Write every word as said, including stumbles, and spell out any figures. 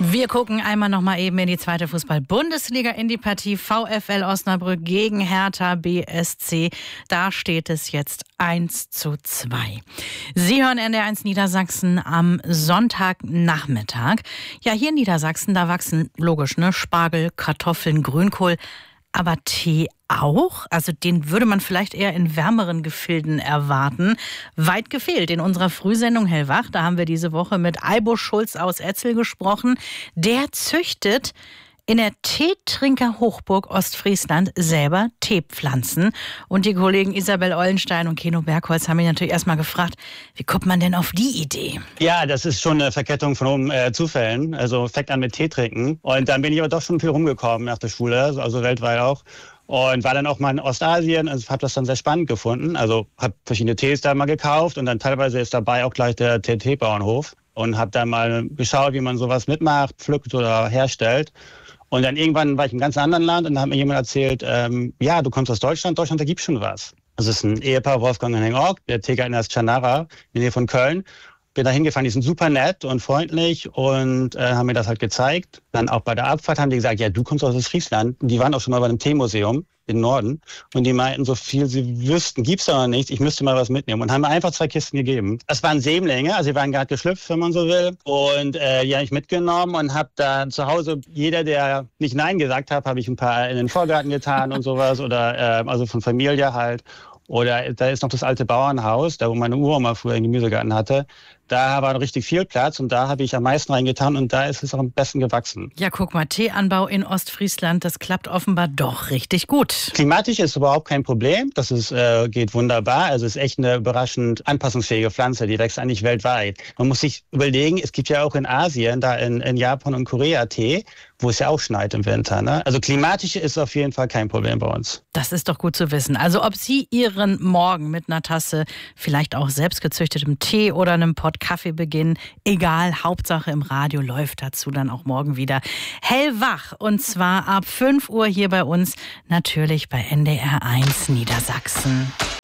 Wir gucken einmal noch mal eben in die zweite Fußball-Bundesliga, in die Partie VfL Osnabrück gegen Hertha B S C. Da steht es jetzt eins zu zwei. Sie hören N D R eins Niedersachsen am Sonntagnachmittag. Ja, hier in Niedersachsen, da wachsen logisch, ne, Spargel, Kartoffeln, Grünkohl, aber Tee auch? Also den würde man vielleicht eher in wärmeren Gefilden erwarten. Weit gefehlt. In unserer Frühsendung Hellwach, da haben wir diese Woche mit Aibo Schulz aus Etzel gesprochen. Der züchtet in der Teetrinker-Hochburg Ostfriesland selber Teepflanzen. Und die Kollegen Isabel Eulenstein und Keno Bergholz haben mich natürlich erstmal gefragt, wie kommt man denn auf die Idee? Ja, das ist schon eine Verkettung von äh, Zufällen. Also fängt an mit Tee trinken. Und dann bin ich aber doch schon viel rumgekommen nach der Schule, also weltweit auch. Und war dann auch mal in Ostasien, also habe das dann sehr spannend gefunden. Also habe verschiedene Tees da mal gekauft und dann teilweise ist dabei auch gleich der Teebauernhof. Und habe dann mal geschaut, wie man sowas mitmacht, pflückt oder herstellt. Und dann irgendwann war ich in einem ganz anderen Land und da hat mir jemand erzählt, ähm, ja, du kommst aus Deutschland, Deutschland, da gibt's schon was. Das ist ein Ehepaar, Wolfgang und Henning Ork, der T K N S Chanara, in der Nähe von Köln. Bin da hingefahren, die sind super nett und freundlich und äh, haben mir das halt gezeigt. Dann auch bei der Abfahrt haben die gesagt, ja, du kommst aus Friesland. Die waren auch schon mal bei einem Teemuseum im Norden und die meinten, so viel sie wüssten, gibt's da noch nichts, ich müsste mal was mitnehmen und haben mir einfach zwei Kisten gegeben. Das waren Sämlinge, also die waren gerade geschlüpft, wenn man so will, und äh, die habe ich mitgenommen und habe dann zu Hause, jeder, der nicht Nein gesagt hat, habe ich ein paar in den Vorgarten getan und sowas oder äh, also von Familie halt. Oder da ist noch das alte Bauernhaus, da wo meine Uroma früher einen Gemüsegarten hatte. Da war richtig viel Platz und da habe ich am meisten reingetan und da ist es auch am besten gewachsen. Ja, guck mal, Teeanbau in Ostfriesland, das klappt offenbar doch richtig gut. Klimatisch ist überhaupt kein Problem. Das ist, äh, geht wunderbar. Also es ist echt eine überraschend anpassungsfähige Pflanze. Die wächst eigentlich weltweit. Man muss sich überlegen, es gibt ja auch in Asien, da in, in Japan und Korea Tee, wo es ja auch schneit im Winter. Ne? Also klimatisch ist auf jeden Fall kein Problem bei uns. Das ist doch gut zu wissen. Also ob Sie Ihren Morgen mit einer Tasse vielleicht auch selbstgezüchtetem Tee oder einem Pott Kaffee beginnen, egal, Hauptsache im Radio läuft dazu dann auch morgen wieder hellwach. Und zwar ab fünf Uhr hier bei uns, natürlich bei N D R eins Niedersachsen.